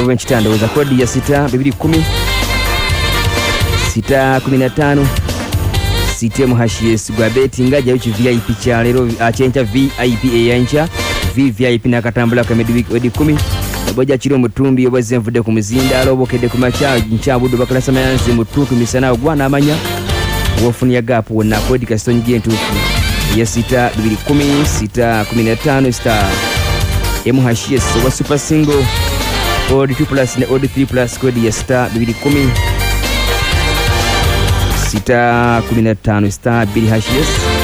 bwenkitandoza kodi ya 6 210 sitemu hashes gwa betting jayo ki VIP cha lero achencha VIP eyancha VIP nakatambula ka midweek wedi 10 boja kiro mutumbi obazemvude ku muzinda alobokedde ku macha nchabudo bakalasa mayanzi mututu misana ogwana amanya wofunya gap wona kodi kastonyi gentufu ya 6 210 615 MHS wa super single odd 2 plus na odd 3 plus kodi ya 6 210 615 2 HS